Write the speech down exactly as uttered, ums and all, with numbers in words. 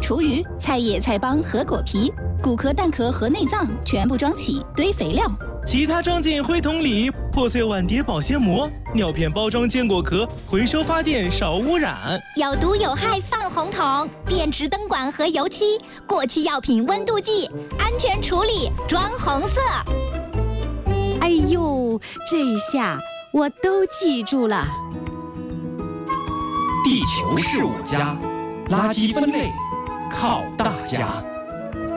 厨余、菜叶、菜帮和果皮、骨壳、蛋壳和内脏全部装起堆肥料， 其他装进灰桶里。破碎碗碟保鲜膜、尿片包装坚果壳，回收发电少污染。 有毒有害放红桶，电池灯管和油漆、过期药品温度计，安全处理装红色。 哎呦，这一下我都记住了。 地球是我家，垃圾分类靠大家。